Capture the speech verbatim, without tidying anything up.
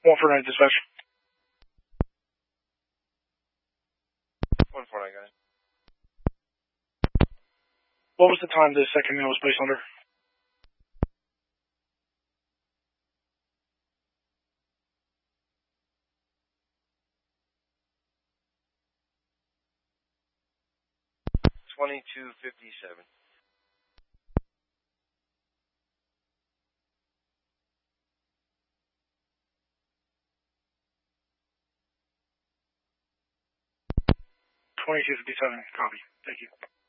One for night dispatch. One four nine, guys. What was the time the second meal was placed under? Twenty-two fifty-seven. Twenty-two fifty-seven. Copy. Thank you.